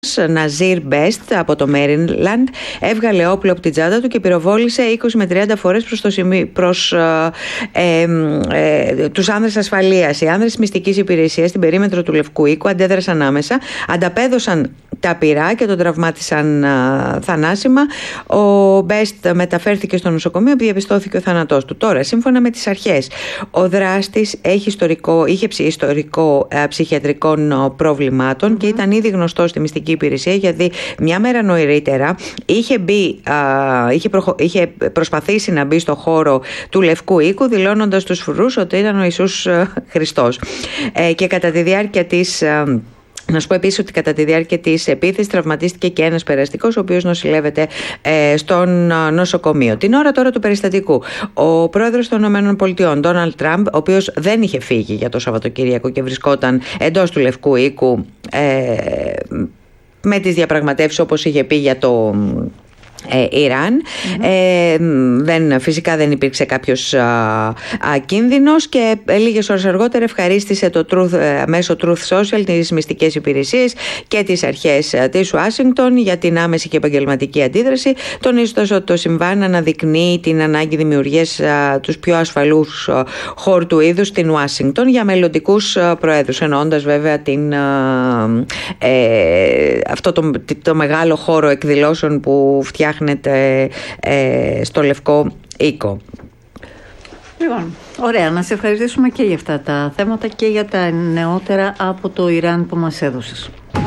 Ναζίρ Μπέστ από το Μέριλαντ έβγαλε όπλο από την τσάντα του και πυροβόλησε 20 με 30 φορές προς τους άνδρες ασφαλείας. Οι άνδρες της μυστικής υπηρεσίας στην περίμετρο του Λευκού Οίκου αντέδρασαν άμεσα, ανταπέδωσαν τα πυρά και τον τραυμάτισαν θανάσιμα. Ο Μπέστ μεταφέρθηκε στο νοσοκομείο που διαπιστώθηκε ο θάνατός του. Τώρα, σύμφωνα με τις αρχές, ο δράστης είχε ιστορικό ψυχιατρικών προβλημάτων και ήταν ήδη γνωστός στη μυστική υπηρεσία, γιατί μια μέρα νωρίτερα είχε προσπαθήσει να μπει στο χώρο του Λευκού Οίκου, δηλώνοντας στους φρουρούς ότι ήταν ο Ιησούς Χριστός. Και κατά τη διάρκεια της... Να σου πω επίσης ότι κατά τη διάρκεια της επίθεσης τραυματίστηκε και ένας περαστικός, ο οποίος νοσηλεύεται στον νοσοκομείο. Την ώρα τώρα του περιστατικού, ο πρόεδρος των ΗΠΑ, Ντόναλντ Τραμπ, ο οποίος δεν είχε φύγει για το Σαββατοκύριακο και βρισκόταν εντός του Λευκού Οίκου με τις διαπραγματεύσεις, όπως είχε πει, για το Ιράν. Φυσικά δεν υπήρξε κάποιος κίνδυνος και λίγες ώρες αργότερα ευχαρίστησε μέσω Truth Social τις μυστικές υπηρεσίες και τις αρχές της Ουάσιγκτον για την άμεση και επαγγελματική αντίδραση, τονίζοντας ότι το συμβάν αναδεικνύει την ανάγκη δημιουργίας τους πιο ασφαλούς χώρου του είδους στην Ουάσιγκτον για μελλοντικούς προέδρους, εννοώντας βέβαια αυτό το μεγάλο χώρο εκδηλώσεων που φτιάχνεται στο Λευκό Οίκο. Λοιπόν, ωραία, να σε ευχαριστήσουμε και για αυτά τα θέματα και για τα νεότερα από το Ιράν που μας έδωσες.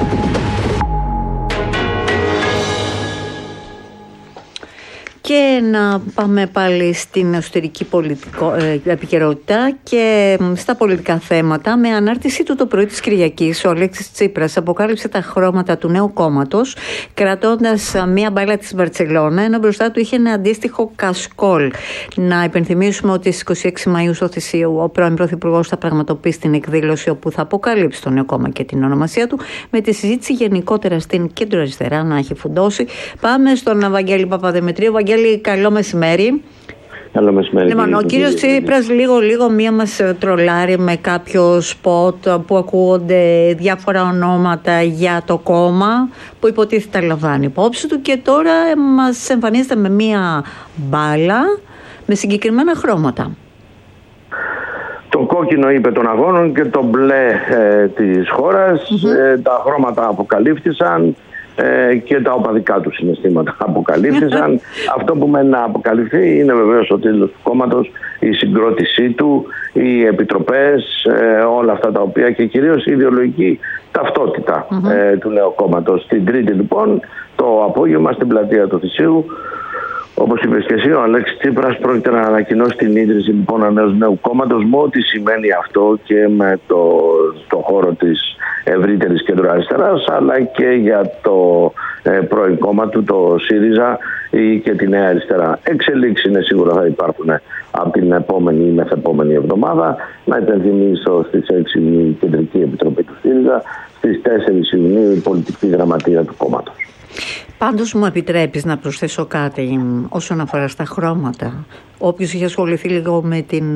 Και να πάμε πάλι στην εσωτερική επικαιρότητα και στα πολιτικά θέματα. Με ανάρτησή του το πρωί της Κυριακής, ο Αλέξης Τσίπρας αποκάλυψε τα χρώματα του νέου κόμματος, κρατώντας μία μπάλα της Μπαρτσελώνα, ενώ μπροστά του είχε ένα αντίστοιχο κασκόλ. Να υπενθυμίσουμε ότι στις 26 Μαΐου στο Θησίου ο πρώην Πρωθυπουργός θα πραγματοποιήσει την εκδήλωση όπου θα αποκαλύψει το νέο κόμμα και την ονομασία του, με τη συζήτηση γενικότερα στην κέντρο-αριστερά να έχει φουντώσει. Πάμε στον Βαγγέλη Παπαδημητρίου. Καλό μεσημέρι. Καλό μεσημέρι. Λοιπόν, ο κύριος Τσίπρας λίγο μία μας τρολάρει με κάποιο σποτ που ακούγονται διάφορα ονόματα για το κόμμα που υποτίθεται τα λαμβάνει υπόψη του και τώρα μας εμφανίζεται με μία μπάλα με συγκεκριμένα χρώματα. Το κόκκινο είπε των αγώνων και το μπλε της χώρας. Τα χρώματα αποκαλύφθησαν. Και τα οπαδικά του συναισθήματα αποκαλύφθησαν. Αυτό που μένει να αποκαλυφθεί είναι βεβαίως ο τίτλος του κόμματος, η συγκρότησή του, οι επιτροπές, όλα αυτά τα οποία και κυρίως η ιδεολογική ταυτότητα του νέου κόμματος. Την Τρίτη λοιπόν το απόγευμα στην πλατεία του Θησίου, όπως είπες και εσύ, ο Αλέξης Τσίπρας πρόκειται να ανακοινώσει την ίδρυση λοιπόν ενός νέου κόμματος, με ό,τι σημαίνει αυτό και με το χώρο της ευρύτερης κεντροαριστεράς, αλλά και για το πρώην κόμμα του, το ΣΥΡΙΖΑ ή και τη Νέα Αριστερά. Εξελίξεις είναι σίγουρα θα υπάρχουν από την επόμενη ή μεθεπόμενη εβδομάδα. Να υπενθυμίσω στις 6 Ιουνίου η Κεντρική Επιτροπή του ΣΥΡΙΖΑ, στις 4 Ιουνίου η Πολιτική Γραμματεία του κόμματος. Πάντως μου επιτρέπεις να προσθέσω κάτι όσον αφορά στα χρώματα. Όποιος είχε ασχοληθεί λίγο με την...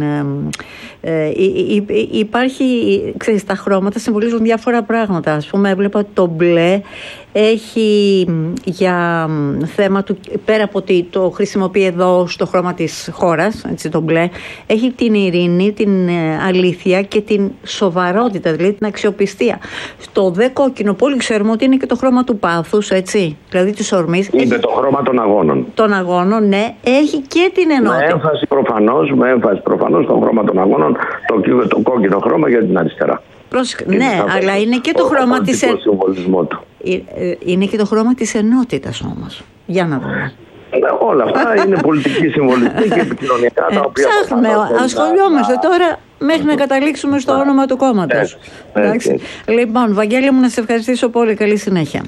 υπάρχει, ξέρεις, τα χρώματα συμβολίζουν διάφορα πράγματα. Ας πούμε, έβλεπα το μπλε έχει για θέμα του, πέρα από ότι το χρησιμοποιεί εδώ στο χρώμα της χώρας, έτσι, το μπλε, έχει την ειρήνη, την αλήθεια και την σοβαρότητα, δηλαδή την αξιοπιστία. Στο δε κόκκινο που όλοι ξέρουμε ότι είναι και το χρώμα του πάθους, έτσι, δηλαδή της ορμής. Είναι το χρώμα των αγώνων. Των αγώνων, ναι, έχει και την ενότητα. Με έμφαση προφανώς στο χρώμα των αγώνων, το κόκκινο χρώμα για την αριστερά. Ναι, αλλά είναι και το χρώμα της του. Είναι και το χρώμα της ενότητας όμως. Για να δούμε. Όλα αυτά είναι πολιτική συμβολιστική και επικοινωνιακά τα οποία... Ψάχνουμε, ασχολιόμαστε τώρα μέχρι να καταλήξουμε στο όνομα του κόμματος. Λοιπόν, Βαγγέλη μου, να σε ευχαριστήσω πολύ. Καλή συνέχεια.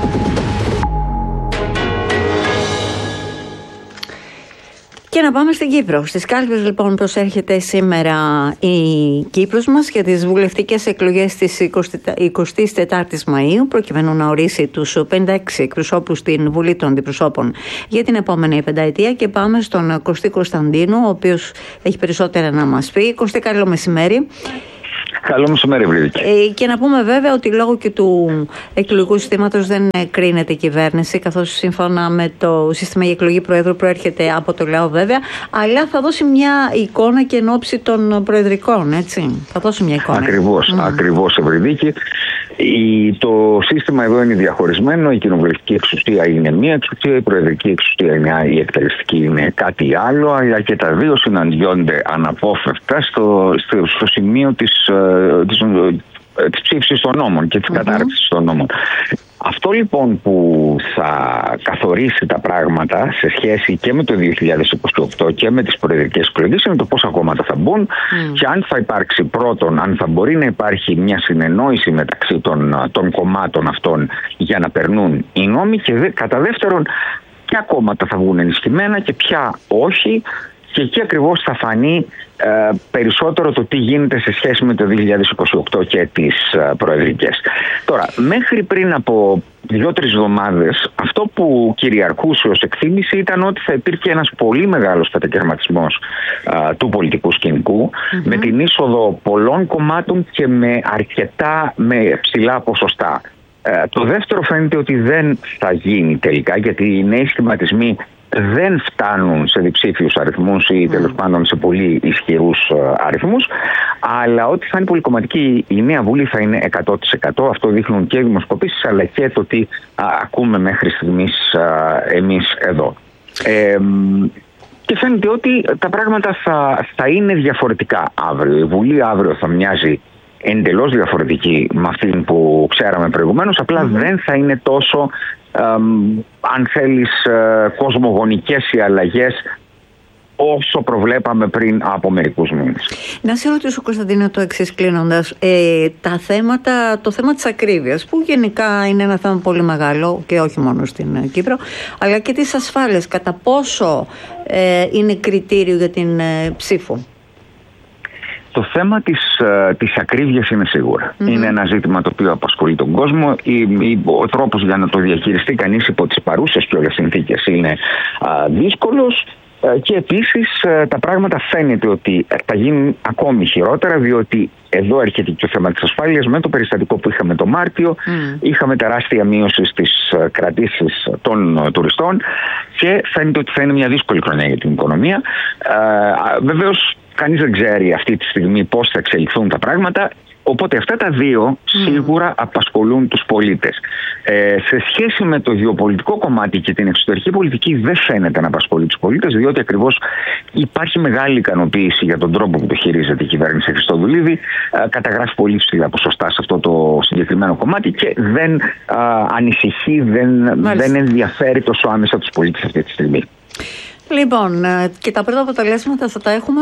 Και να πάμε στην Κύπρο. Στις κάλπες λοιπόν προσέρχεται σήμερα η Κύπρος μας για τις βουλευτικές εκλογές της 24ης Μαΐου, προκειμένου να ορίσει τους 56 εκπροσώπους στην Βουλή των Αντιπροσώπων για την επόμενη πενταετία. Και πάμε στον Κωστή Κωνσταντίνου, ο οποίος έχει περισσότερα να μας πει. Κωστή, καλό μεσημέρι. Καλό μεσημέρι, Ευρύδικη. Και να πούμε βέβαια ότι λόγω και του εκλογικού συστήματος δεν κρίνεται η κυβέρνηση, καθώς σύμφωνα με το σύστημα η εκλογή Προέδρου προέρχεται από το λαό βέβαια, αλλά θα δώσει μια εικόνα και εν ώψη των προεδρικών, έτσι. Θα δώσει μια εικόνα. Ακριβώς, Ευρύδικη. Το σύστημα εδώ είναι διαχωρισμένο. Η κοινοβουλευτική εξουσία είναι μία εξουσία, η προεδρική εξουσία είναι η εκτελεστική είναι κάτι άλλο, αλλά και τα δύο συναντιόνται αναπόφευκτα στο σημείο της ψήφισης των νόμων και της κατάρτισης των νόμων. Αυτό λοιπόν που θα καθορίσει τα πράγματα σε σχέση και με το 2028 και με τις προεδρικές εκλογές είναι το πόσα κόμματα θα μπουν και αν θα υπάρξει πρώτον, αν θα μπορεί να υπάρχει μια συνεννόηση μεταξύ των κομμάτων αυτών για να περνούν οι νόμοι και κατά δεύτερον ποια κόμματα θα βγουν ενισχυμένα και ποια όχι. Και εκεί ακριβώς θα φανεί περισσότερο το τι γίνεται σε σχέση με το 2028 και τις προεδρικές. Τώρα, μέχρι πριν από 2-3 εβδομάδες, αυτό που κυριαρχούσε ως εκτίμηση ήταν ότι θα υπήρχε ένας πολύ μεγάλος κατακαιρματισμός του πολιτικού σκηνικού, με την είσοδο πολλών κομμάτων και με ψηλά ποσοστά. Το δεύτερο φαίνεται ότι δεν θα γίνει τελικά, γιατί οι νέοι σχηματισμοί δεν φτάνουν σε διψήφιους αριθμούς ή τέλος πάντων σε πολύ ισχυρούς αριθμούς, αλλά ότι θα είναι πολυκομματική η νέα Βουλή θα είναι 100%. Αυτό δείχνουν και οι δημοσκοπήσεις αλλά και το τι ακούμε μέχρι στιγμής εμείς εδώ. Και φαίνεται ότι τα πράγματα θα είναι διαφορετικά αύριο. Η Βουλή αύριο θα μοιάζει εντελώς διαφορετική με αυτήν που ξέραμε προηγουμένως, απλά δεν θα είναι τόσο αν θέλεις κοσμογονικές οι αλλαγές όσο προβλέπαμε πριν από μερικούς μήνες. Να σε ρωτήσω, Κωνσταντίνο, το εξής κλείνοντας. Το θέμα της ακρίβειας, που γενικά είναι ένα θέμα πολύ μεγάλο και όχι μόνο στην Κύπρο, αλλά και της ασφάλειας, κατά πόσο είναι κριτήριο για την ψήφο? Το θέμα της ακρίβειας είναι σίγουρα. Είναι ένα ζήτημα το οποίο απασχολεί τον κόσμο. Ο τρόπος για να το διαχειριστεί κανείς υπό τις παρούσες και όλες συνθήκες είναι δύσκολος. Και επίσης τα πράγματα φαίνεται ότι θα γίνουν ακόμη χειρότερα, διότι εδώ έρχεται και το θέμα της ασφάλειας. Με το περιστατικό που είχαμε το Μάρτιο, είχαμε τεράστια μείωση στις κρατήσεις των τουριστών και φαίνεται ότι θα είναι μια δύσκολη χρονιά για την οικονομία. Βεβαίως, κανείς δεν ξέρει αυτή τη στιγμή πώς θα εξελιχθούν τα πράγματα. Οπότε αυτά τα δύο σίγουρα απασχολούν τους πολίτες. Σε σχέση με το γεωπολιτικό κομμάτι και την εξωτερική πολιτική δεν φαίνεται να απασχολεί τους πολίτες, διότι ακριβώς υπάρχει μεγάλη ικανοποίηση για τον τρόπο που το χειρίζεται η κυβέρνηση Χριστοδουλίδη. Καταγράφει πολύ ψηλά ποσοστά σε αυτό το συγκεκριμένο κομμάτι και δεν ανησυχεί, δεν ενδιαφέρει τόσο άμεσα τους πολίτες αυτή τη στιγμή. Λοιπόν, και τα πρώτα αποτελέσματα θα τα έχουμε?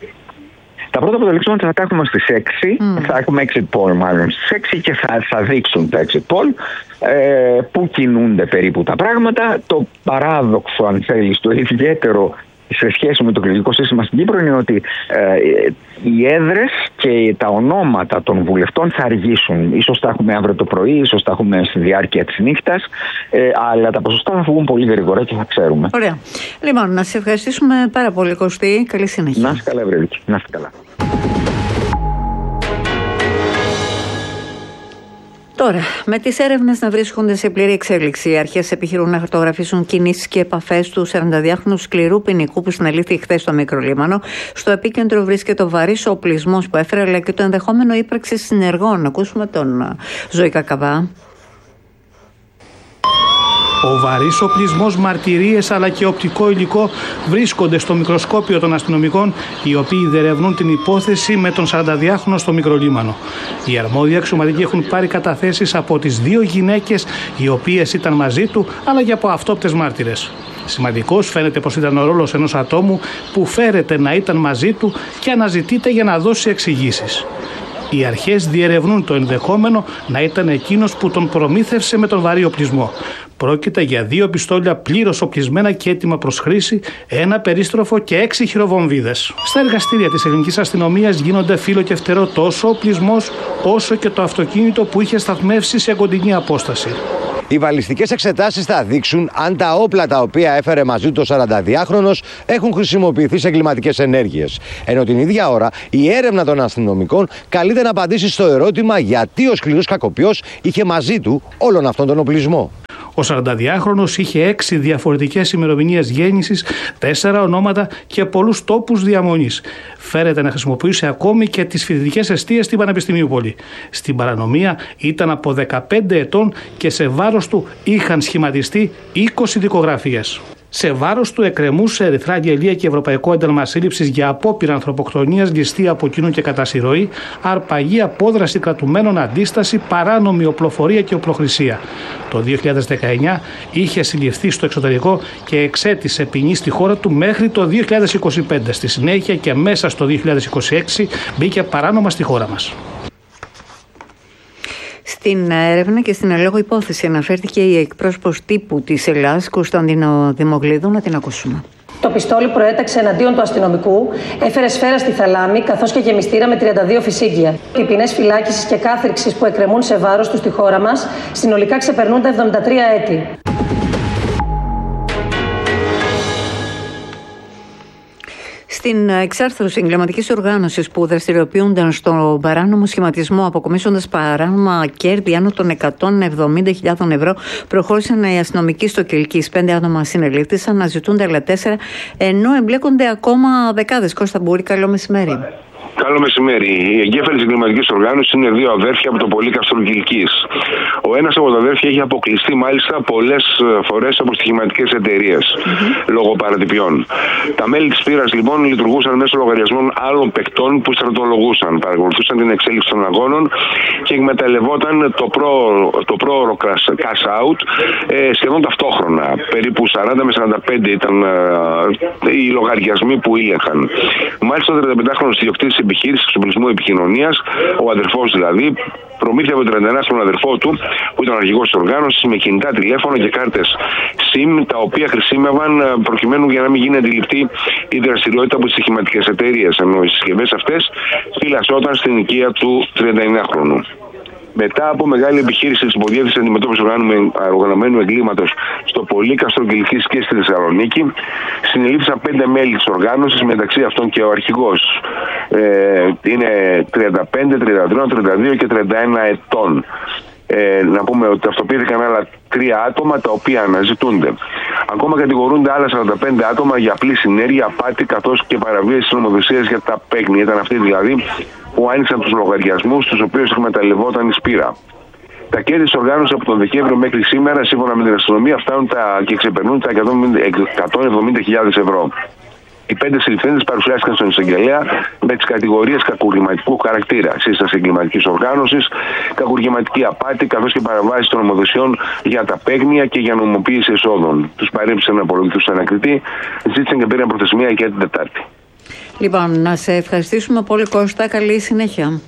Τα πρώτα αποτελέσματα θα τα έχουμε στις 6, θα έχουμε exit poll μάλλον στις 6 και θα δείξουν τα exit poll που κινούνται περίπου τα πράγματα. Το παράδοξο, αν θέλεις, το ιδιαίτερο σε σχέση με το εκλογικό σύστημα στην Κύπρο είναι ότι οι έδρες και τα ονόματα των βουλευτών θα αργήσουν. Ίσως τα έχουμε αύριο το πρωί, ίσως τα έχουμε στη διάρκεια της νύχτας, αλλά τα ποσοστά θα βγουν πολύ γρήγορα και θα ξέρουμε. Ωραία. Λοιπόν, να σε ευχαριστήσουμε πάρα πολύ, Κωστή. Καλή συνέχεια. Να είστε καλά, Ευρύδικη. Να είστε καλά. Τώρα, με τις έρευνες να βρίσκονται σε πλήρη εξέλιξη, οι αρχές επιχειρούν να χαρτογραφήσουν κινήσεις και επαφές του 42χρονου σκληρού ποινικού που συνελήφθη χθες στο Μικρολίμανο. Στο επίκεντρο βρίσκεται ο βαρύς οπλισμός που έφερε, αλλά και το ενδεχόμενο ύπαρξη συνεργών. Ακούσουμε τον Ζωή Κακαβά. Ο βαρύς οπλισμός, μαρτυρίες αλλά και οπτικό υλικό βρίσκονται στο μικροσκόπιο των αστυνομικών, οι οποίοι διερευνούν την υπόθεση με τον 42χρονο στο Μικρολίμανο. Οι αρμόδιοι αξιωματικοί έχουν πάρει καταθέσεις από τις 2 γυναίκες οι οποίες ήταν μαζί του, αλλά και από αυτόπτες μάρτυρες. Σημαντικός φαίνεται πως ήταν ο ρόλος ενός ατόμου που φέρεται να ήταν μαζί του και αναζητείται για να δώσει εξηγήσεις. Οι αρχές διερευνούν το ενδεχόμενο να ήταν εκείνος που τον προμήθευσε με τον βαρύ οπλισμό. Πρόκειται για 2 πιστόλια πλήρως οπλισμένα και έτοιμα προς χρήση, 1 περίστροφο και 6 χειροβομβίδες. Στα εργαστήρια της ελληνικής αστυνομίας γίνονται φύλλο και φτερό τόσο ο οπλισμός όσο και το αυτοκίνητο που είχε σταθμεύσει σε κοντινή απόσταση. Οι βαλιστικές εξετάσεις θα δείξουν αν τα όπλα τα οποία έφερε μαζί του ο 42χρονος έχουν χρησιμοποιηθεί σε εγκληματικές ενέργειες. Ενώ την ίδια ώρα η έρευνα των αστυνομικών καλείται να απαντήσει στο ερώτημα γιατί ο σκληρός κακοποιός είχε μαζί του όλον αυτόν τον οπλισμό. Ο 42χρονος είχε 6 διαφορετικές ημερομηνίες γέννησης, 4 ονόματα και πολλούς τόπους διαμονής. Φέρεται να χρησιμοποιούσε ακόμη και τις φοιτητικές εστίες στην Πανεπιστημίου Πόλη. Στην παρανομία ήταν από 15 ετών και σε βάρος του είχαν σχηματιστεί 20 δικογραφίες. Σε βάρος του εκκρεμούσε ερυθρά αγγελία και ευρωπαϊκό ένταλμα σύλληψης για απόπειρα ανθρωποκτονίας, ληστεία από κοινού και κατασυρωή, αρπαγή, απόδραση κρατουμένων, αντίσταση, παράνομη οπλοφορία και οπλοχρησία. Το 2019 είχε συλληφθεί στο εξωτερικό και εξέτησε ποινή στη χώρα του μέχρι το 2025. Στη συνέχεια και μέσα στο 2026 μπήκε παράνομα στη χώρα μας. Στην έρευνα και στην ελόγω υπόθεση αναφέρθηκε η εκπρόσωπος τύπου της Ελλάς, Κωνσταντίνο Δημογλίδου. Να την ακούσουμε. Το πιστόλι προέταξε εναντίον του αστυνομικού, έφερε σφαίρα στη θαλάμη καθώς και γεμιστήρα με 32 φυσίγγια. Οι ποινές φυλάκισης και κάθριξης που εκκρεμούν σε βάρος του στη χώρα μας συνολικά ξεπερνούν τα 73 έτη. Στην εξάρθρωση εγκληματικής οργάνωσης που δραστηριοποιούνταν στον παράνομο σχηματισμό αποκομίσοντας παράνομα κέρδη άνω των 170.000 ευρώ, προχώρησαν οι αστυνομικοί στο Κιλκής. 5 άτομα συνελήφθησαν, αναζητούνται άλλα 4, ενώ εμπλέκονται ακόμα δεκάδες. Κώστα Μπούρη, καλό μεσημέρι. Καλό μεσημέρι. Οι εγκέφαλοι της εγκληματικής οργάνωσης είναι 2 αδέρφια από το Πολύκαστρο Κιλκής. Ο ένας από τα αδέρφια έχει αποκλειστεί μάλιστα πολλές φορές από στοιχηματικές εταιρείες λόγω παρατυπιών. Τα μέλη της πύρας λοιπόν λειτουργούσαν μέσω λογαριασμών άλλων παικτών που στρατολογούσαν, παρακολουθούσαν την εξέλιξη των αγώνων και εκμεταλλευόταν το πρόωρο cash out σχεδόν ταυτόχρονα. Περίπου 40 με 45 ήταν οι λογαριασμοί που ήλεγχαν. Μάλιστα, ο 35χρονος ιδιοκτήτης επιχείρησης εξοπλισμού επικοινωνίας, ο αδερφός δηλαδή, προμήθευε τον 31 στον αδερφό του, που ήταν ο αρχηγός της οργάνωσης, με κινητά τηλέφωνα και κάρτες SIM, τα οποία χρησιμεύαν προκειμένου για να μην γίνει αντιληπτή η δραστηριότητα από τις στοιχηματικές εταιρείες, ενώ οι συσκευές αυτές φυλασσόταν στην οικία του 39χρονου. Μετά από μεγάλη επιχείρηση της υποδιεύθυνσης αντιμετώπισης οργανωμένου εγκλήματος στο Πολύκαστρο Κιλκής και στη Θεσσαλονίκη, συνελήφθησαν 5 μέλη της οργάνωσης, μεταξύ αυτών και ο αρχηγός. Είναι 35, 33, 32 και 31 ετών. Να πούμε ότι ταυτοποιήθηκαν άλλα 3 άτομα τα οποία αναζητούνται. Ακόμα κατηγορούνται άλλα 45 άτομα για απλή συνέργεια, απάτη καθώς και παραβίαση της νομοθεσίας για τα παίγνια. Ήταν αυτοί δηλαδή που άνοιξαν τους λογαριασμούς τους οποίους εκμεταλλευόταν η Σπύρα. Τα κέρδη της οργάνωσης από τον Δεκέμβριο μέχρι σήμερα, σύμφωνα με την αστυνομία, φτάνουν και ξεπερνούν τα 170.000 ευρώ. Οι 5 συλληφθέντες παρουσιάστηκαν στον εισαγγελέα με τις κατηγορίες κακουργηματικού χαρακτήρα, σύσταση εγκληματικής οργάνωσης, κακουργηματική απάτη, καθώς και παραβάσεις των νομοθεσιών για τα παίγνια και για νομιμοποίηση εσόδων. Τους παρέπεψαν να απολογηθούν στον ανακριτή, ζήτησαν και πήραν προθεσμία για την Τετάρτη. Λοιπόν, να σε ευχαριστήσουμε πολύ, Κώστα. Καλή συνέχεια.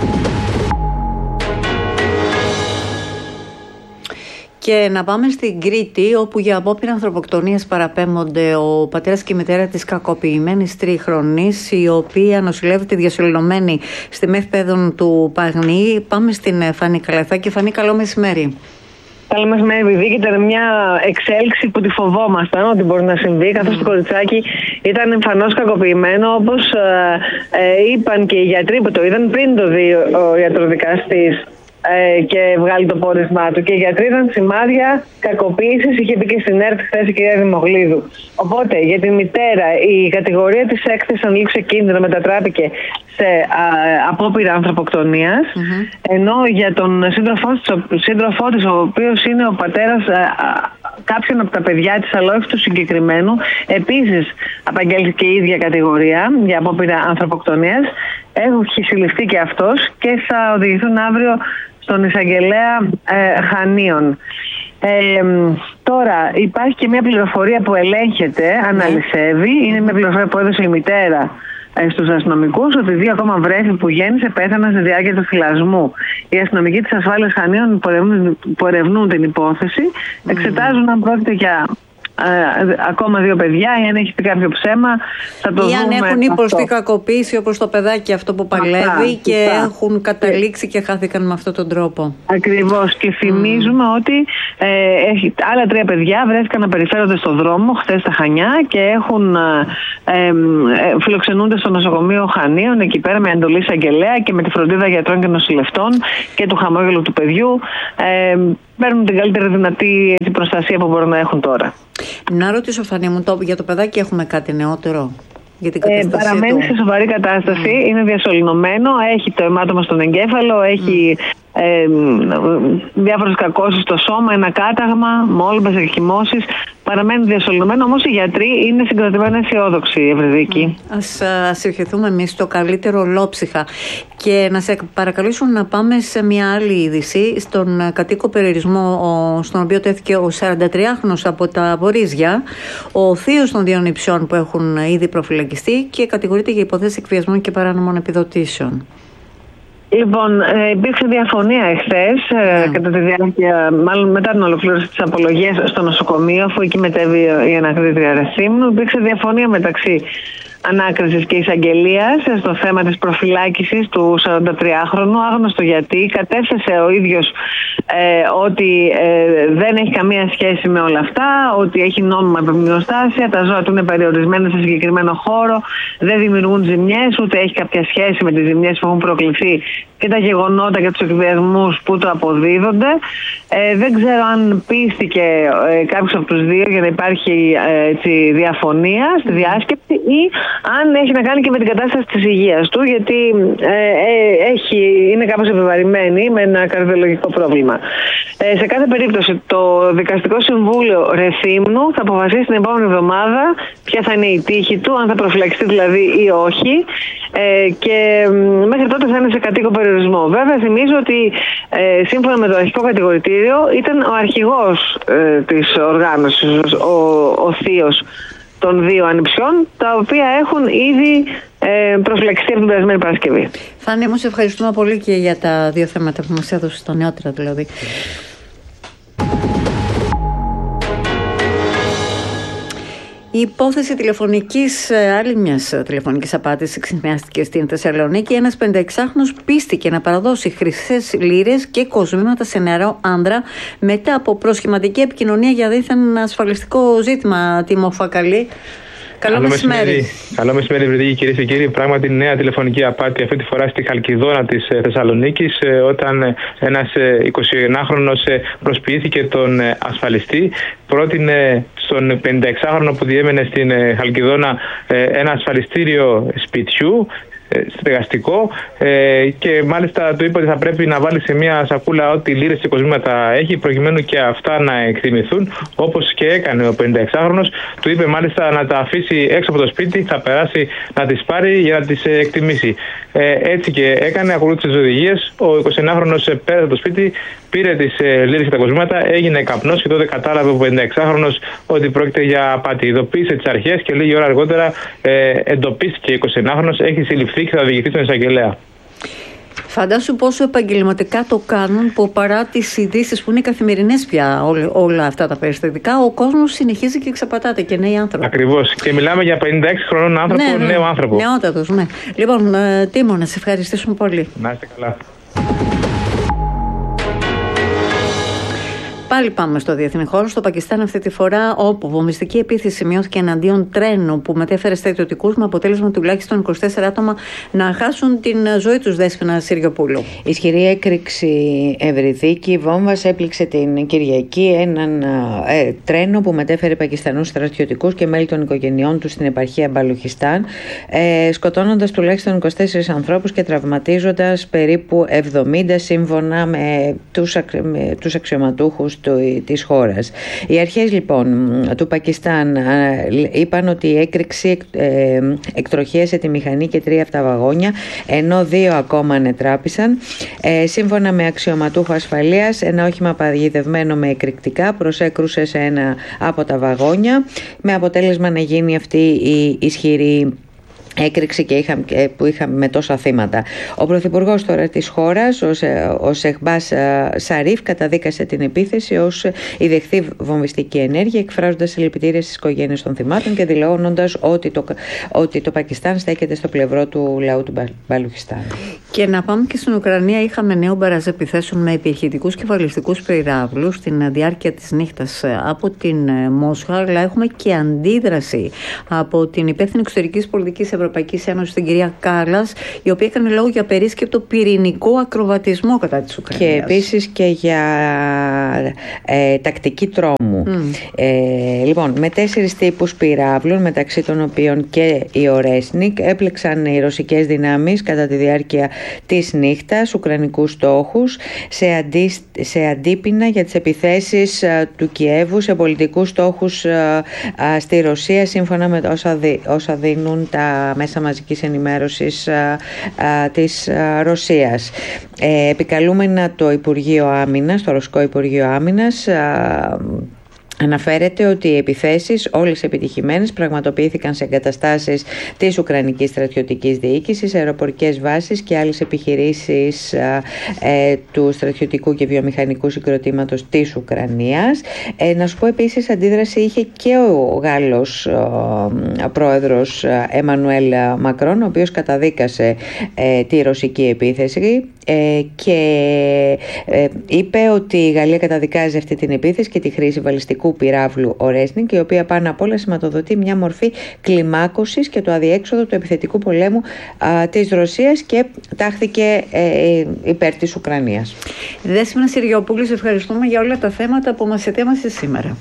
Και να πάμε στην Κρήτη, όπου για απόπειρα ανθρωποκτονίας παραπέμπονται ο πατέρας και η μητέρα της κακοποιημένης τριχρονής, η οποία νοσηλεύεται διασωληνωμένη στη ΜΕΘ Παιδών του Παγνή. Πάμε στην Φανή Καλαθάκη. Φανή, καλό μεσημέρι. Καλό μεσημέρι, Βιδίκη. Ήταν μια εξέλιξη που τη φοβόμασταν ότι μπορεί να συμβεί, καθώς το κοριτσάκι ήταν εμφανώς κακοποιημένο, όπως είπαν και οι γιατροί που το είδαν πριν το δει ο ιατροδικαστής και βγάλει το πόρισμά του. Και οι γιατροί ήταν σημάδια κακοποίησης, είχε πει και στην ΕΡΤ χθες η κυρία Δημογλίδου. Οπότε για τη μητέρα η κατηγορία της έκθεσης ανήλικου σε κίνδυνο μετατράπηκε σε απόπειρα ανθρωποκτονίας, ενώ για τον σύντροφό της, ο οποίος είναι ο πατέρας κάποιον από τα παιδιά της, αλλά όχι του συγκεκριμένου, επίσης απαγγέλθηκε η ίδια κατηγορία για απόπειρα ανθρωποκτονίας. Έχει συλληφθεί και αυτός και θα οδηγηθούν αύριο στον εισαγγελέα Χανίων. Τώρα υπάρχει και μια πληροφορία που ελέγχεται, αναλυσεύει. Είναι μια πληροφορία που έδωσε η μητέρα στους αστυνομικούς, ότι 2 ακόμα βρέφη που γέννησε πέθαναν στη διάρκεια του θυλασμού. Οι αστυνομικοί της ασφάλειας Χανίων που ερευνούν την υπόθεση εξετάζουν αν πρόκειται για ακόμα 2 παιδιά, ή αν έχει πει κάποιο ψέμα, θα το δούμε. Ή αν έχουν υποστεί κακοποίηση, όπως το παιδάκι αυτό που παλεύει και έχουν καταλήξει και χάθηκαν με αυτόν τον τρόπο. Ακριβώς. Και θυμίζουμε ότι άλλα 3 παιδιά βρέθηκαν να περιφέρονται στο δρόμο χθες στα Χανιά και φιλοξενούνται στο νοσοκομείο Χανίων, εκεί πέρα με εντολή εισαγγελέα και με τη φροντίδα γιατρών και νοσηλευτών και του χαμόγελου του παιδιού. Παίρνουν την καλύτερη δυνατή προστασία που μπορούν να έχουν τώρα. Να ρωτήσω, Φανή μου, για το παιδάκι έχουμε κάτι νεότερο? Παραμένει σε σοβαρή κατάσταση, είναι διασωληνωμένο, έχει το αιμάτωμα στον εγκέφαλο, έχει διάφορες κακώσεις στο σώμα, ένα κάταγμα, μόλυμπες, εκχυμώσεις. Παραμένει διασωληνωμένο, όμως οι γιατροί είναι συγκρατημένα αισιόδοξοι, Ευρυδίκη. Ας ευχηθούμε εμείς το καλύτερο ολόψυχα. Και να σε παρακαλήσω να πάμε σε μια άλλη είδηση, στον κατοίκο περιορισμό στον οποίο τέθηκε ο 43χρονος από τα Βορίζια, ο θείος των 2 νηψιών που έχουν ήδη προφυλακιστεί και κατηγορείται για υποθέσεις εκβιασμών και παράνομων επιδοτήσεων. Λοιπόν, υπήρξε διαφωνία εχθές, κατά τη διάρκεια, μάλλον μετά την ολοκλήρωση της απολογίας στο νοσοκομείο, αφού εκεί μετέβη η ανακρίτρια Ρεθύμνου. Υπήρξε διαφωνία μεταξύ ανάκρισης και εισαγγελίας στο θέμα της προφυλάκησης του 43χρονου, άγνωστο γιατί. Κατέθεσε ο ίδιος ότι δεν έχει καμία σχέση με όλα αυτά, ότι έχει νόμιμα επιμνηστάσια, τα ζώα του είναι περιορισμένα σε συγκεκριμένο χώρο, δεν δημιουργούν ζημιές, ούτε έχει κάποια σχέση με τις ζημιές που έχουν προκληθεί και τα γεγονότα και τους εκβιασμούς που το αποδίδονται. Δεν ξέρω αν πείστηκε κάποιος από τους δύο για να υπάρχει διαφωνία στη διάσκεψη ή αν έχει να κάνει και με την κατάσταση της υγείας του, γιατί είναι κάπως επιβαρημένη με ένα καρδιολογικό πρόβλημα. Σε κάθε περίπτωση το Δικαστικό Συμβούλιο Ρεθύμνου θα αποφασίσει την επόμενη εβδομάδα ποια θα είναι η τύχη του, αν θα προφυλακιστεί δηλαδή ή όχι, και μέχρι τότε θα είναι σε κατοίκο περιορισμό. Βέβαια θυμίζω ότι σύμφωνα με το αρχικό κατηγορητήριο ήταν ο αρχηγός της οργάνωσης, ο θείος των 2 ανιψιών, τα οποία έχουν ήδη προφυλακιστεί από την περασμένη Παρασκευή. Φάνη, μου σε ευχαριστούμε πολύ και για τα 2 θέματα που μας έδωσε, τα νεότερα δηλαδή. Η υπόθεση άλλη μιας τηλεφωνικής απάτης εξημιάστηκε στην Θεσσαλονίκη. Ένας 56χρονος πίστηκε να παραδώσει χρυσές λίρες και κοσμήματα σε νεαρό άνδρα μετά από προσχηματική επικοινωνία για δίθεν ασφαλιστικό ζήτημα. Τίμο Φακαλή. Καλό μεσημέρι. Καλό μεσημέρι, Ευρυδίκη, κυρίες και κύριοι. Πράγματι, νέα τηλεφωνική απάτη, αυτή τη φορά στη Χαλκιδόνα της Θεσσαλονίκης, όταν ένας 21χρονος προσποιήθηκε τον ασφαλιστή. Πρότεινε στον 56χρονο που διέμενε στην Χαλκιδόνα ένα ασφαλιστήριο σπιτιού, στεγαστικό, και μάλιστα του είπε ότι θα πρέπει να βάλει σε μια σακούλα ό,τι λίρες και κοσμήματα έχει, προκειμένου και αυτά να εκτιμηθούν, όπως και έκανε ο 56χρονος. Του είπε μάλιστα να τα αφήσει έξω από το σπίτι, θα περάσει να τις πάρει για να τις εκτιμήσει. Έτσι και έκανε, ακολούθησε τις οδηγίες. Ο 21χρονος πέρασε το σπίτι, πήρε τις λίρες και τα κοσμήματα, έγινε καπνός και τότε κατάλαβε ο 56χρονος ότι πρόκειται για απάτη. Ειδοποίησε τις αρχές και λίγη ώρα αργότερα εντοπίστηκε 21χρονος, έχει συλληφθεί και θα οδηγηθεί στον εισαγγελέα. Φαντάσου πόσο επαγγελματικά το κάνουν, που παρά τις ειδήσεις που είναι καθημερινές πια όλα αυτά τα περιστατικά, ο κόσμος συνεχίζει και εξαπατάται και νέοι άνθρωποι. Ακριβώς. Και μιλάμε για 56 χρονών άνθρωπο, νέο άνθρωπο. Νεότατος, ναι. Λοιπόν, Τίμο, να σε ευχαριστήσουμε πολύ. Να είστε καλά. Πάλι πάμε στο διεθνή χώρο, στο Πακιστάν αυτή τη φορά, όπου βομβιστική επίθεση σημειώθηκε εναντίον τρένου που μετέφερε στρατιωτικούς, με αποτέλεσμα τουλάχιστον 24 άτομα να χάσουν την ζωή τους. Δέσποινα Συριοπούλου. Ισχυρή έκρηξη, Ευρυδίκη. Βόμβας έπληξε την Κυριακή έναν τρένο που μετέφερε Πακιστανούς στρατιωτικούς και μέλη των οικογενειών τους στην επαρχία Μπαλουχιστάν, σκοτώνοντας τουλάχιστον 24 ανθρώπους και τραυματίζοντας περίπου 70 σύμφωνα με τους αξιωματούχους της χώρας. Οι αρχές λοιπόν του Πακιστάν είπαν ότι η έκρηξη εκτροχίασε τη μηχανή και 3 από τα βαγόνια, ενώ 2 ακόμα ανετράπησαν. Σύμφωνα με αξιωματούχο ασφαλείας, ένα όχημα παγιδευμένο με εκρηκτικά προσέκρουσε σε ένα από τα βαγόνια, με αποτέλεσμα να γίνει αυτή η ισχυρή έκρηξη που είχαμε με τόσα θύματα. Ο Πρωθυπουργός τώρα της χώρας, ο Σεχμπάς Σαρίφ, καταδίκασε την επίθεση ως ιδεχθή βομβιστική ενέργεια, εκφράζοντας συλληπιτήρια στις οικογένειες των θυμάτων και δηλώνοντας ότι το Πακιστάν στέκεται στο πλευρό του λαού του Μπαλουχιστάν. Και να πάμε και στην Ουκρανία. Είχαμε νέο μπαράζ επιθέσεων με επιχειρητικούς και βαλιστικούς πυράβλους στην διάρκεια της νύχτας από την Μόσχα, αλλά έχουμε και αντίδραση από την υπεύθυνη εξωτερικής πολιτικής Ευρωπαϊκής Ένωσης, την κυρία Κάλλας, η οποία έκανε λόγο για περίσκεπτο πυρηνικό ακροβατισμό κατά της Ουκρανίας. Και επίσης και για τακτική τρόμου. Λοιπόν, με 4 τύπους πυράβλων, μεταξύ των οποίων και η Ορέσνικ, έπλεξαν οι ρωσικές δυνάμεις κατά τη διάρκεια της νύχτας ουκρανικούς στόχους σε αντίπεινα για τις επιθέσεις του Κιέβου σε πολιτικούς στόχους στη Ρωσία, σύμφωνα με όσα δίνουν τα μέσα μαζικής ενημέρωσης της Ρωσίας. Επικαλούμενα το Υπουργείο Άμυνας, το Ρωσικό Υπουργείο Άμυνας, αναφέρεται ότι οι επιθέσεις, όλες επιτυχημένες, πραγματοποιήθηκαν σε εγκαταστάσεις της Ουκρανικής στρατιωτικής διοίκησης, αεροπορικές βάσεις και άλλες επιχειρήσεις του στρατιωτικού και βιομηχανικού συγκροτήματος της Ουκρανίας. Να σου πω επίσης, αντίδραση είχε και ο Γάλλος πρόεδρος Εμμανουέλ Μακρόν, ο οποίος καταδίκασε τη ρωσική επίθεση και είπε ότι η Γαλλία καταδικάζει αυτή την επίθεση και τη χρήση βαλιστικού πυράβλου Ορέσνικ, η οποία πάνω απ' όλα σηματοδοτεί μια μορφή κλιμάκωσης και το αδιέξοδο του επιθετικού πολέμου της Ρωσίας και τάχθηκε υπέρ της Ουκρανίας. Δέσποινα Συριοπούλου, σε ευχαριστούμε για όλα τα θέματα που μας ετέμασε σήμερα.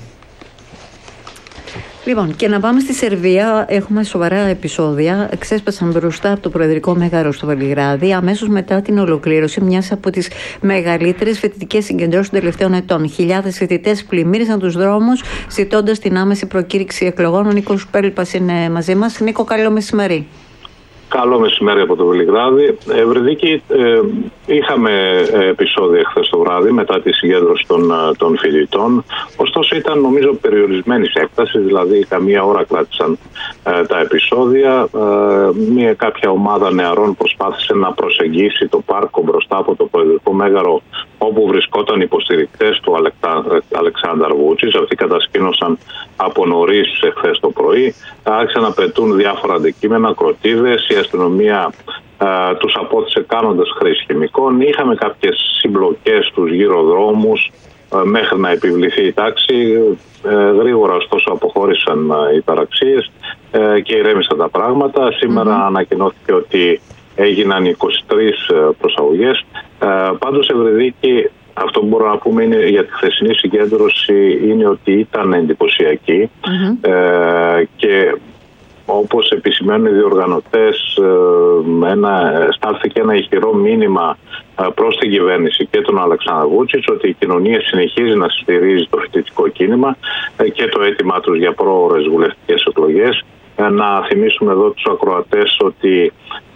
Λοιπόν, και να πάμε στη Σερβία. Έχουμε σοβαρά επεισόδια. Ξέσπασαν μπροστά από το Προεδρικό Μέγαρο στο Βελιγράδι, αμέσως μετά την ολοκλήρωση μιας από τις μεγαλύτερες φοιτητικές συγκεντρώσεις των τελευταίων ετών. Χιλιάδες φοιτητές πλημμύρισαν τους δρόμους, ζητώντας την άμεση προκήρυξη εκλογών. Ο Νίκος Πέλπας είναι μαζί μας. Νίκο, καλό μεσημέρι. Καλό μεσημέρι από το Βελιγράδι. Ευρυδίκη, είχαμε επεισόδια χθες το βράδυ μετά τη συγκέντρωση των φοιτητών. Ωστόσο ήταν, νομίζω, περιορισμένης έκτασης, δηλαδή καμία ώρα κράτησαν τα επεισόδια. Κάποια ομάδα νεαρών προσπάθησε να προσεγγίσει το πάρκο μπροστά από το Προεδρικό Μέγαρο, όπου βρισκόταν υποστηρικτές του Αλεξάνδρ Βούτσιτς. Αυτοί κατασκήνωσαν από νωρίς χθες το πρωί. Άρχισαν να πετούν διάφορα αντικείμενα, κροτίδες. Η αστυνομία τους απόθεσε κάνοντας χρήση χημικών. Είχαμε κάποιες συμπλοκές στους γυροδρόμους μέχρι να επιβληθεί η τάξη. Γρήγορα ωστόσο αποχώρησαν οι ταραξίες και ηρέμησαν τα πράγματα. Σήμερα ανακοινώθηκε ότι έγιναν 23 προσαγωγές. Πάντως, Ευρυδίκη, αυτό που μπορούμε να πούμε είναι, για τη χθεσινή συγκέντρωση, είναι ότι ήταν εντυπωσιακή και όπως επισημαίνουν οι διοργανωτές, στάλθηκε ένα ηχηρό μήνυμα προς την κυβέρνηση και τον Αλεξάνδρ Βούτσιτς ότι η κοινωνία συνεχίζει να στηρίζει το φοιτητικό κίνημα και το αίτημά τους για πρόωρες βουλευτικές εκλογές. Να θυμίσουμε εδώ τους ακροατές ότι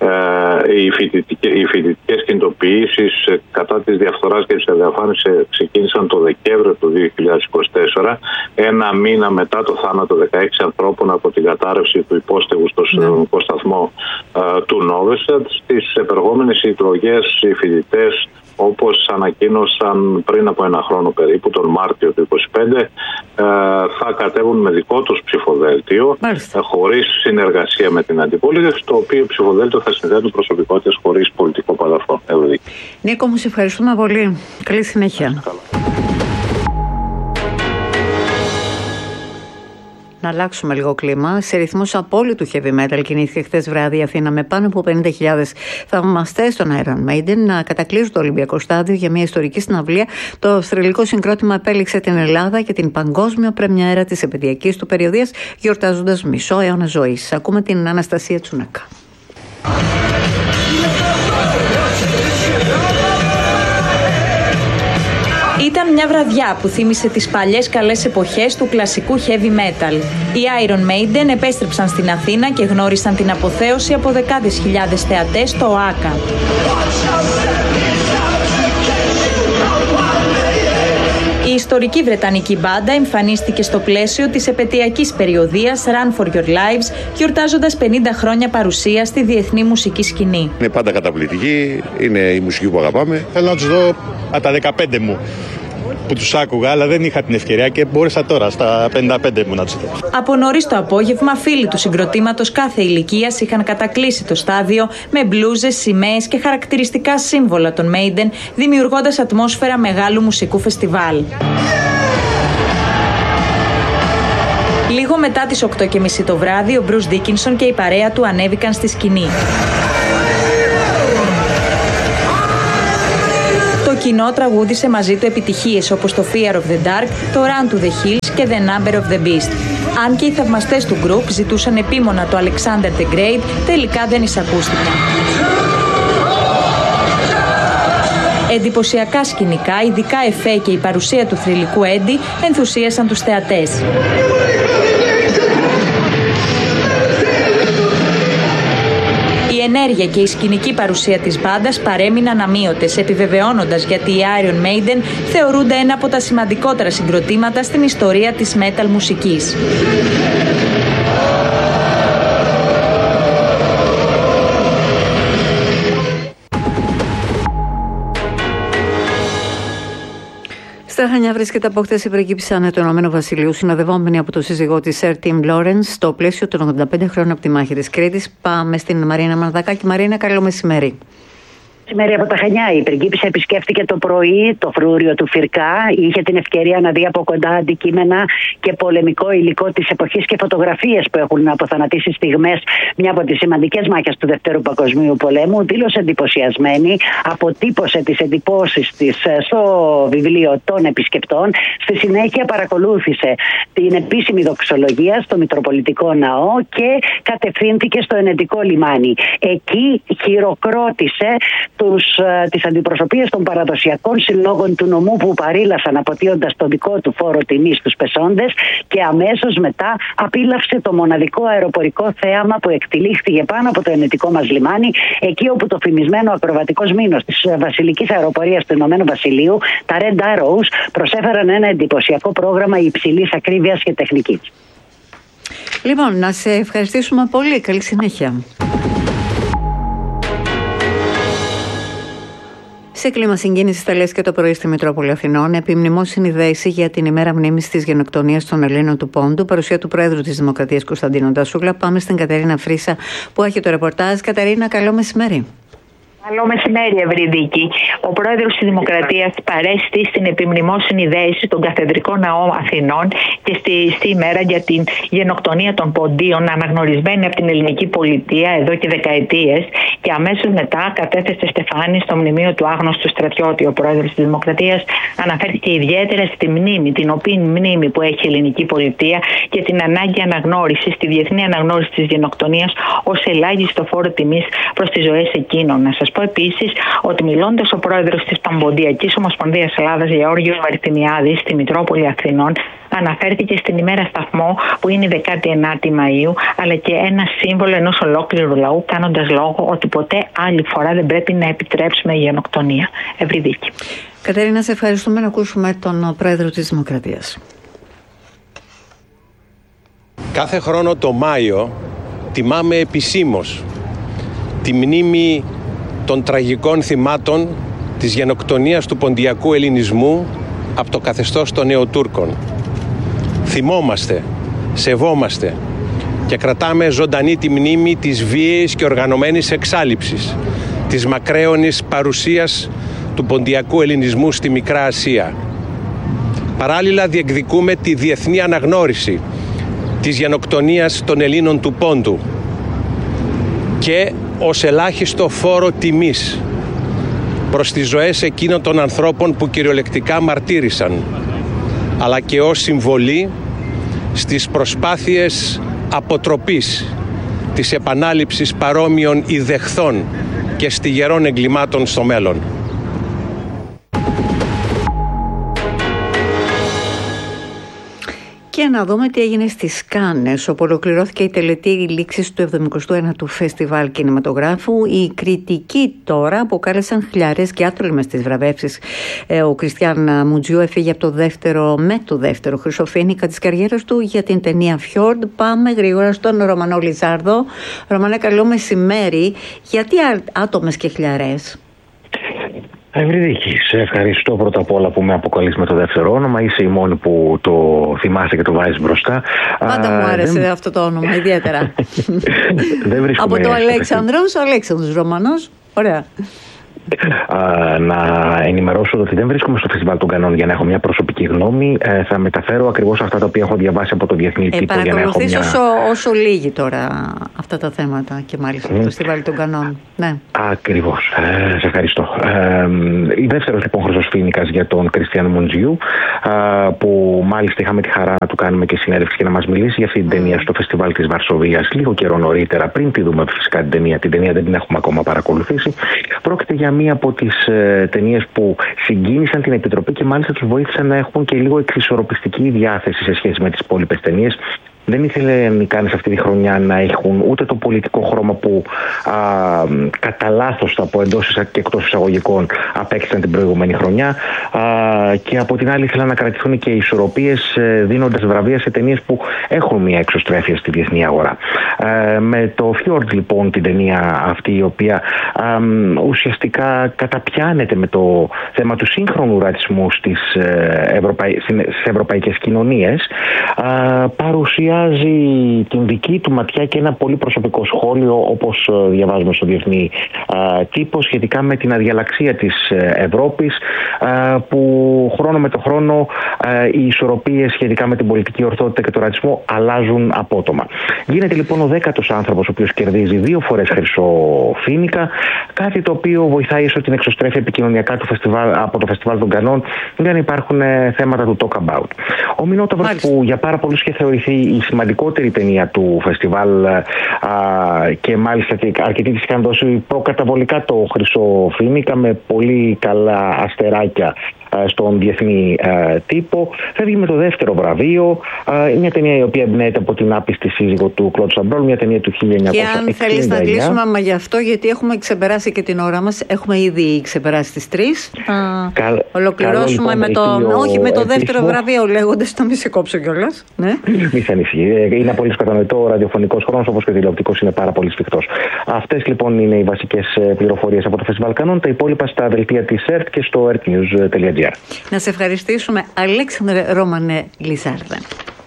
οι φοιτητικές κινητοποιήσεις κατά της διαφθοράς και της αδιαφάνειας ξεκίνησαν το Δεκέμβριο του 2024, ένα μήνα μετά το θάνατο 16 ανθρώπων από την κατάρρευση του υπόστεγου στο συνδρομικό σταθμό του Νόβεσετ. Στις επερχόμενες εκλογές οι φοιτητές, όπως ανακοίνωσαν πριν από ένα χρόνο περίπου, τον Μάρτιο του 2025, θα κατέβουν με δικό τους ψηφοδέλτιο, χωρίς συνεργασία με την αντιπολίτευση, το οποίο ψηφοδέλτιο θα συνδέουν προσωπικότητες χωρίς πολιτικό παρελθόν. Νίκο, μου σε ευχαριστούμε πολύ. Καλή συνέχεια. Να αλλάξουμε λίγο κλίμα. Σε ρυθμούς απόλυτου heavy metal κινήθηκε χθες βράδυ η Αθήνα με πάνω από 50.000 θαυμαστές των Iron Maiden να κατακλείζουν το Ολυμπιακό Στάδιο για μια ιστορική συναυλία. Το αυστραλικό συγκρότημα επέλεξε την Ελλάδα για την παγκόσμια πρεμιέρα της επαιδειακής του περιοδίας, γιορτάζοντας μισό αιώνα ζωής. Ακούμε την Αναστασία Τσουνάκα. Ήταν μια βραδιά που θύμισε τις παλιές καλές εποχές του κλασικού heavy metal. Οι Iron Maiden επέστρεψαν στην Αθήνα και γνώρισαν την αποθέωση από δεκάδες χιλιάδες θεατές στο ΟΑΚΑ. Οι ιστορική βρετανική μπάντα εμφανίστηκε στο πλαίσιο της επετειακής περιοδίας Run for Your Lives, γιορτάζοντας 50 χρόνια παρουσία στη διεθνή μουσική σκηνή. Είναι πάντα καταπληκτική, είναι η μουσική που αγαπάμε. Θέλω να τους δω από τα 15 μου που τους άκουγα, αλλά δεν είχα την ευκαιρία και μπόρεσα τώρα στα 55 μου να τους δω. Από νωρίς το απόγευμα, φίλοι του συγκροτήματος κάθε ηλικίας είχαν κατακλείσει το στάδιο με μπλούζες, σημαίες και χαρακτηριστικά σύμβολα των Maiden, δημιουργώντας ατμόσφαιρα μεγάλου μουσικού φεστιβάλ. Λίγο μετά τις 8:30 το βράδυ, ο Bruce Dickinson και η παρέα του ανέβηκαν στη σκηνή. Το κοινό τραγούδισε μαζί του επιτυχίες όπως το Fear of the Dark, το Run to the Hills και The Number of the Beast. Αν και οι θαυμαστές του γκρουπ ζητούσαν επίμονα το Alexander the Great, τελικά δεν εισακούστηκαν. Εντυπωσιακά σκηνικά, ειδικά εφέ και η παρουσία του θρυλικού Έντι ενθουσίασαν τους θεατές. Η ενέργεια και η σκηνική παρουσία της μπάντας παρέμειναν αμείωτες, επιβεβαιώνοντας γιατί οι Iron Maiden θεωρούνται ένα από τα σημαντικότερα συγκροτήματα στην ιστορία της metal μουσικής. Στα Χανιά βρίσκεται από χθες η πριγκίπισσα Άννα του Ηνωμένου Βασιλείου, συνοδευόμενη από τον σύζυγό της Sir Tim Lawrence, στο πλαίσιο των 85 χρόνων από τη μάχη της Κρήτης. Πάμε στην Μαρίνα Μανδακάκη. Μαρίνα, καλό μεσημέρι. Μεσημέρι από τα Χανιά. Η πριγκίπισσα επισκέφτηκε το πρωί το φρούριο του Φυρκά. Είχε την ευκαιρία να δει από κοντά αντικείμενα και πολεμικό υλικό της εποχής και φωτογραφίες που έχουν αποθανατήσει στιγμές μια από τις σημαντικές μάχες του Δευτέρου Παγκοσμίου Πολέμου. Δήλωσε εντυπωσιασμένη, αποτύπωσε τις εντυπώσεις της στο βιβλίο των επισκεπτών. Στη συνέχεια παρακολούθησε την επίσημη δοξολογία στο Μητροπολιτικό Ναό και κατευθύνθηκε στο Ενετικό λιμάνι. Εκεί χειροκρότησε τις αντιπροσωπείες των παραδοσιακών συλλόγων του νομού που παρήλασαν αποτείοντας το δικό του φόρο τιμής στους πεσόντες και αμέσως μετά απίλαυσε το μοναδικό αεροπορικό θέαμα που εκτυλίχθηκε πάνω από το ενετικό μας λιμάνι, εκεί όπου το φημισμένο ακροβατικό σμήνος της βασιλικής αεροπορίας του Ηνωμένου Βασιλείου, τα Red Arrows, προσέφεραν ένα εντυπωσιακό πρόγραμμα υψηλής ακρίβειας και τεχνικής. Λοιπόν, να σε ευχαριστήσουμε πολύ. Καλή συνέχεια. Σε κλίμα συγκίνησης τα λες και το πρωί στη Μητρόπολη Αθηνών, επιμνημόσυνη δέηση για την ημέρα μνήμης της γενοκτονίας των Ελλήνων του Πόντου, παρουσία του Πρόεδρου της Δημοκρατίας Κωνσταντίνου Τασούλα. Πάμε στην Κατερίνα Φρίσα που έχει το ρεπορτάζ. Κατερίνα, καλό μεσημέρι. Καλό μεσημέρι, Ευρυδίκη. Ο πρόεδρος της Δημοκρατίας παρέστη στην επιμνημόσυνη δέηση στον Καθεδρικό Ναό Αθηνών και στη ημέρα για την γενοκτονία των Ποντίων, αναγνωρισμένη από την ελληνική πολιτεία εδώ και δεκαετίες, και αμέσως μετά κατέθεσε στεφάνι στο μνημείο του άγνωστου στρατιώτη. Ο πρόεδρος της Δημοκρατίας αναφέρθηκε ιδιαίτερα στη μνήμη, την οποία μνήμη που έχει η ελληνική πολιτεία και την ανάγκη αναγνώρισης, τη διεθνή αναγνώριση της γενοκτονίας ως ελάχιστο φόρο τιμής προς τις ζωές εκείνων. Να σας πω επίσης ότι μιλώντας ο πρόεδρος της Παμποντιακής Ομοσπονδίας Ελλάδας, Γεώργιος Μαριτιμιάδης, στη Μητρόπολη Αθηνών, αναφέρθηκε στην ημέρα σταθμό που είναι η 19η Μαΐου, αλλά και ένα σύμβολο ενός ολόκληρου λαού, κάνοντας λόγο ότι ποτέ άλλη φορά δεν πρέπει να επιτρέψουμε γενοκτονία. Ευρυδίκη. Κατερίνα, σε ευχαριστούμε. Να ακούσουμε τον πρόεδρο της Δημοκρατίας. Κάθε χρόνο το Μάιο τιμάμε επισήμως τη μνήμη των τραγικών θυμάτων της γενοκτονίας του ποντιακού ελληνισμού από το καθεστώς των Νεοτούρκων. Θυμόμαστε, σεβόμαστε και κρατάμε ζωντανή τη μνήμη της βίαιης και οργανωμένης εξάλειψης, της μακραίωνης παρουσίας του ποντιακού ελληνισμού στη Μικρά Ασία. Παράλληλα διεκδικούμε τη διεθνή αναγνώριση της γενοκτονίας των Ελλήνων του Πόντου και ως ελάχιστο φόρο τιμής προς τις ζωές εκείνων των ανθρώπων που κυριολεκτικά μαρτύρησαν, αλλά και ως συμβολή στις προσπάθειες αποτροπής της επανάληψης παρόμοιων ιδεχθών και στιγερών εγκλημάτων στο μέλλον. Και να δούμε τι έγινε στις Κάνες, όπου ολοκληρώθηκε η τελετή λήξης του 79ου Φεστιβάλ Κινηματογράφου. Οι κριτικοί τώρα αποκάλεσαν χλιαρές και άθροιμες τις βραβεύσεις. Ο Κριστιαν Μουντζιού έφυγε από το δεύτερο Χρυσοφοίνικα της καριέρας του για την ταινία Fjord. Πάμε γρήγορα στον Ρωμανό Λιζάρδο. Ρωμανέ, καλό μεσημέρι. Γιατί άτομες και χλιαρές? Ευρυδίκη, σε ευχαριστώ πρώτα απ' όλα που με αποκαλείς με το δεύτερο όνομα. Είσαι η μόνη που το θυμάσαι και το βάζεις μπροστά. Πάντα μου άρεσε αυτό το όνομα, ιδιαίτερα. Από το Αλέξανδρος, ο Αλέξανδρος Ρωμανός. Ωραία. Να ενημερώσω ότι δεν βρίσκομαι στο Φεστιβάλ των Κανών για να έχω μια προσωπική γνώμη. Θα μεταφέρω ακριβώς αυτά τα οποία έχω διαβάσει από το διεθνή τύπο. Παρακολουθείς όσο λίγοι τώρα αυτά τα θέματα και μάλιστα το Φεστιβάλ των Κανών. Ναι. Ακριβώς. Σε ευχαριστώ. Η δεύτερος λοιπόν Χρυσοφοίνικας για τον Κριστιαν Μουντζιού, που μάλιστα είχαμε τη χαρά να του κάνουμε και συνέντευξη και να μας μιλήσει για αυτή την ταινία στο Φεστιβάλ της Βαρσοβίας λίγο καιρό νωρίτερα, πριν τη δούμε φυσικά την ταινία. Την ταινία δεν την έχουμε ακόμα παρακολουθήσει. Πρόκειται για μία από τις ταινίες που συγκίνησαν την Επιτροπή και μάλιστα τους βοήθησαν να έχουν και λίγο εξισορροπιστική διάθεση σε σχέση με τις υπόλοιπες ταινίες. Δεν ήθελε οι Κάνες αυτή τη χρονιά να έχουν ούτε το πολιτικό χρώμα που κατά λάθος, θα πω, εντός και εκτός εισαγωγικών απέκτησαν την προηγούμενη χρονιά, και από την άλλη ήθελαν να κρατηθούν και οι ισορροπίες, δίνοντας βραβεία σε ταινίες που έχουν μια εξωστρέφεια στη διεθνή αγορά. Με το Fjord λοιπόν, την ταινία αυτή, η οποία ουσιαστικά καταπιάνεται με το θέμα του σύγχρονου ρατσισμού στις ευρωπαϊκές κοινωνίες, παρουσιάζει την δική του ματιά και ένα πολύ προσωπικό σχόλιο, όπως διαβάζουμε στο διεθνή τύπο, σχετικά με την αδιαλαξία της Ευρώπης, που χρόνο με το χρόνο οι ισορροπίες σχετικά με την πολιτική ορθότητα και τον ρατσισμό αλλάζουν απότομα. Γίνεται λοιπόν ο 10ος άνθρωπος ο οποίος κερδίζει 2 φορές Χρυσοφοίνικα, κάτι το οποίο βοηθάει ίσως την εξωστρέφεια επικοινωνιακά από το Φεστιβάλ των Κανών, για να υπάρχουν θέματα του talk about. Ο Μινόταυρος, που για πάρα πολλούς είχε θεωρηθεί η σημαντικότερη ταινία του φεστιβάλ, και μάλιστα και αρκετοί της είχαν δώσει προκαταβολικά το Χρυσοφοίνικα με πολύ καλά αστεράκια στον διεθνή τύπο, φεύγει με το δεύτερο βραβείο. Μια ταινία η οποία εμπνέεται από την άπιστη σύζυγο του Κλοντ Σαμπρόλ, μια ταινία του 1969. Και αν θέλεις να κλείσουμε άμα γι' αυτό, γιατί έχουμε ξεπεράσει και την ώρα μας, έχουμε ήδη ξεπεράσει τις 3. Θα ολοκληρώσουμε λοιπόν, με το δεύτερο βραβείο, λέγοντας, το μη σε κόψω κιόλας. Ναι. Μη σε ανησυχεί. Είναι απολύτως κατανοητό. Ο ραδιοφωνικός χρόνος, όπως και ο τηλεοπτικός, είναι πάρα πολύ σφιχτός. Αυτές λοιπόν είναι οι βασικές πληροφορίες από το Φεστιβάλ Κανών. Τα υπόλοιπα στα δελτία της ΕΡΤ και στο ertnews.gr. Να σε ευχαριστήσουμε, Αλέξανδρε Ρωμανέ Λιζάρδε.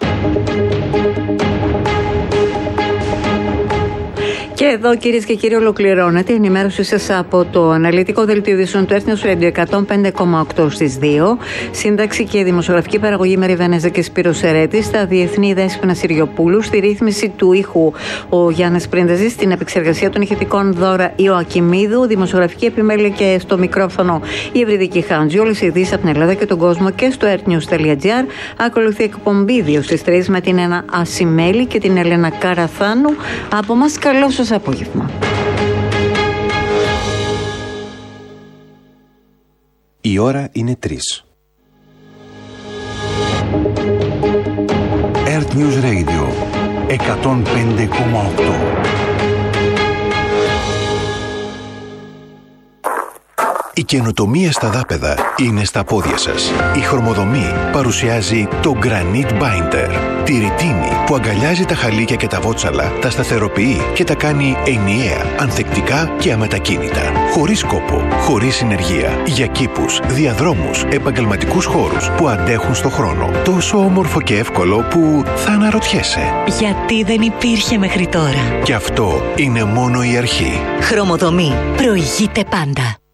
Και εδώ, κυρίες και κύριοι, ολοκληρώνεται η ενημέρωση σας από το αναλυτικό δελτίο ειδήσεων του Έθνους Radio 105,8 στις 2. Σύνταξη και δημοσιογραφική παραγωγή Μέρη Βενέζα και Σπύρος Ερέτης. Στα διεθνή Δέσποινα Συριοπούλου. Στη ρύθμιση του ήχου ο Γιάννης Πρίντεζης. Στην επεξεργασία των ηχητικών Δώρα Ιωακιμίδου. Δημοσιογραφική επιμέλεια και στο μικρόφωνο η Ευρυδική Χάντζη. Όλες οι ειδήσεις από την Ελλάδα και τον κόσμο και στο ertnews.gr. Ακολουθεί εκπομπή 2 στις 3 με την Ένα Ασημέλη και την Ελένα Καραθάνου. Από μας, καλό σας απόγευμα. Η ώρα είναι 3. Earth News Radio 105,8. Η καινοτομία στα δάπεδα είναι στα πόδια σας. Η Χρωμοδομή παρουσιάζει το Granite Binder. Τη ρητίνη που αγκαλιάζει τα χαλίκια και τα βότσαλα, τα σταθεροποιεί και τα κάνει ενιαία, ανθεκτικά και αμετακίνητα. Χωρίς κόπο, χωρίς συνεργεία. Για κήπους, διαδρόμους, επαγγελματικούς χώρους που αντέχουν στο χρόνο. Τόσο όμορφο και εύκολο που θα αναρωτιέσαι. Γιατί δεν υπήρχε μέχρι τώρα. Και αυτό είναι μόνο η αρχή. Χρωμοδομή. Προηγείται πάντα.